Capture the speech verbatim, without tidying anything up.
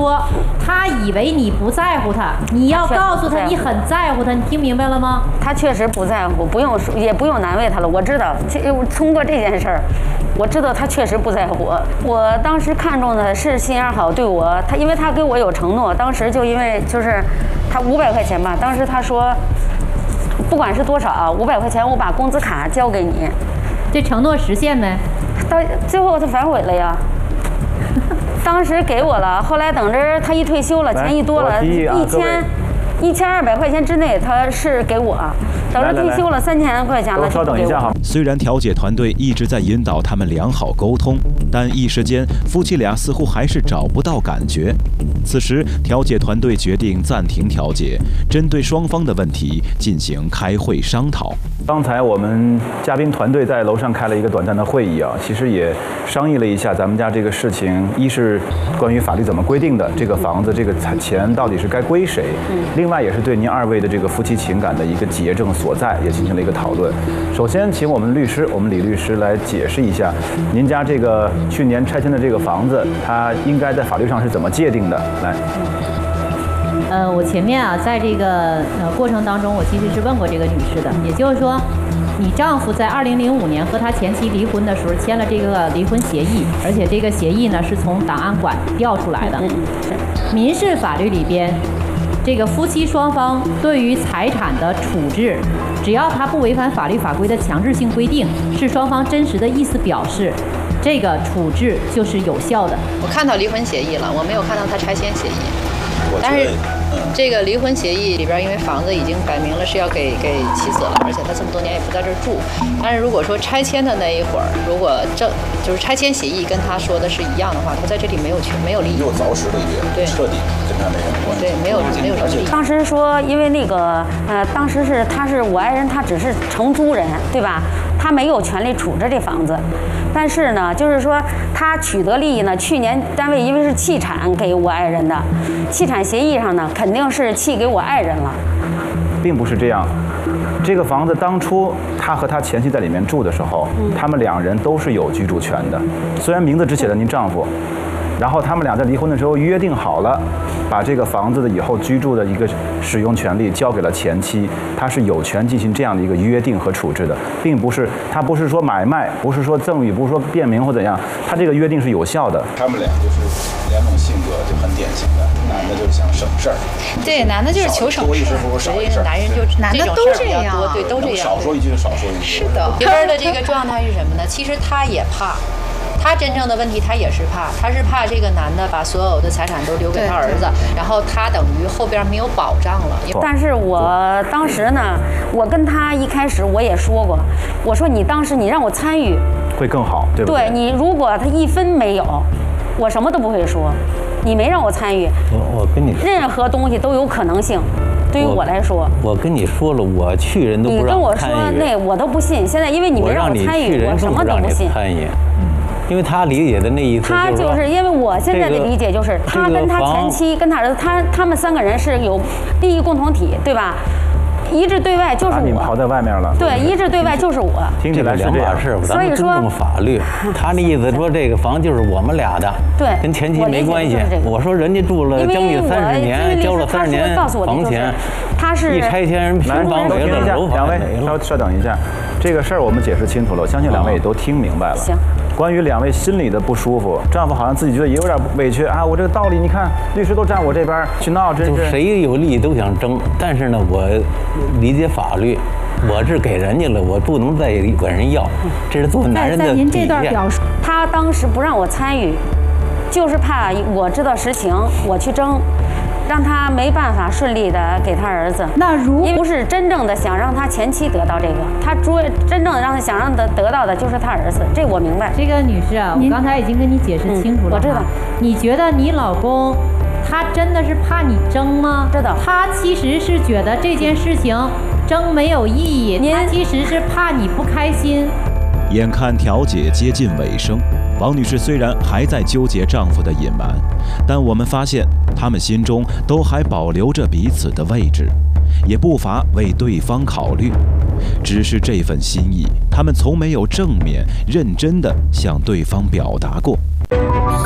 说他以为你不在乎他，你要告诉他你很在乎他，你听明白了吗？ 他确实不在乎，不用说，也不用难为他了。我知道，通过这件事儿，我知道他确实不在乎我。我当时看中的是心眼好，对我，他因为他给我有承诺，当时就因为就是他五百块钱吧，当时他说，不管是多少，五百块钱我把工资卡交给你。 这承诺实现没？ 到最后他反悔了呀。当时给我了，后来等着他一退休了，钱一多了，一千。一千二百块钱之内，他是给我，等着退休了三千块钱了。 稍等一下哈。 虽然调解团队一直在引导他们良好沟通，但一时间夫妻俩似乎还是找不到感觉。此时，调解团队决定暂停调解，针对双方的问题进行开会商讨。 刚才我们嘉宾团队在楼上开了一个短暂的会议啊，其实也商议了一下咱们家这个事情，一是关于法律怎么规定的，这个房子这个钱到底是该归谁，另外也是对您二位的这个夫妻情感的一个结症所在，也进行了一个讨论。首先，请我们律师，我们李律师来解释一下，您家这个去年拆迁的这个房子，它应该在法律上是怎么界定的？来。 呃，我前面啊，在这个呃过程当中，我其实是问过这个女士的，也就是说，你丈夫在二零零五年和他前妻离婚的时候签了这个离婚协议，而且这个协议呢是从档案馆调出来的。民事法律里边，这个夫妻双方对于财产的处置，只要他不违反法律法规的强制性规定，是双方真实的意思表示，这个处置就是有效的。 我看到离婚协议了，我没有看到他拆迁协议。但是，这个离婚协议里边，因为房子已经摆明了是要给给妻子了，而且他这么多年也不在这儿住。但是如果说拆迁的那一会儿，如果正就是拆迁协议跟他说的是一样的话，他在这里没有权没有利益， 又凿实了一遍， 对， 彻底跟他没什么关系。 对，没有没有什么利益。 当时说，因为那个呃，当时是他是我爱人，他只是承租人，对吧？他没有权利处置这房子。但是呢，就是说他取得利益呢，去年单位因为是弃产给我爱人的，弃产协议上呢肯定是弃给我爱人了， 并不是这样。这个房子当初他和他前妻在里面住的时候，嗯、他们两人都是有居住权的，虽然名字只写了您丈夫。然后他们俩在离婚的时候约定好了，把这个房子的以后居住的一个使用权利交给了前妻，他是有权进行这样的一个约定和处置的，并不是他不是说买卖，不是说赠与，不是说变名或怎样，他这个约定是有效的。 他们俩就是两种性格就很典型的，男的就是想省事儿， 对，男的就是求省事，所以男人就男的都这样， 对，都这样， 少说一句就少说一句。 是的，媳妇儿的这个状态是什么呢？其实他也怕。他真正的问题，他也是怕，他是怕这个男的把所有的财产都留给他儿子，然后他等于后边没有保障了。 但是我当时呢，我跟他一开始我也说过，我说你当时你让我参与会更好，对不对？ 对你如果他一分没有，我什么都不会说。你没让我参与， 我我跟你说， 任何东西都有可能性。对于我来说， 我跟你说了，我去人都不让你跟我说那我都不信。现在因为你没让我参与，我什么都不信。 参与。因为他理解的那意思， 他就是因为我现在的理解就是，他跟他前妻跟他儿子，他他们三个人是有利益共同体，对吧？一致对外就是我。 你跑在外面了。 对，一致对外就是我。 听起来是两码事， 所以说尊重法律。他的意思说这个房就是我们俩的， 对， 跟前妻没关系。我说人家住了将近三十年，交了三十年房钱， 他是一拆迁平房没了，楼两位稍稍等一下，这个事儿我们解释清楚了，我相信两位也都听明白了。 行。 关于两位心里的不舒服，丈夫好像自己觉得也有点委屈啊，我这个道理你看律师都站我这边去闹，真是谁有利益都想争，但是呢，我理解法律，我是给人家了，我不能再管人要，这是做男人的底线。 在您这段表述， 他当时不让我参与，就是怕我知道实情，我去争。让他没办法顺利的给他儿子， 那如不是真正的想让他前妻得到这个，他主真正的让他想让他得到的就是他儿子，这我明白。 这个女士啊，我刚才已经跟你解释清楚了、嗯， 我知道。 你觉得你老公他真的是怕你争吗？ 知道。 他其实是觉得这件事情争没有意义，他其实是怕你不开心。 眼看调解接近尾声，王女士虽然还在纠结丈夫的隐瞒，但我们发现他们心中都还保留着彼此的位置，也不乏为对方考虑。只是这份心意，他们从没有正面认真地向对方表达过。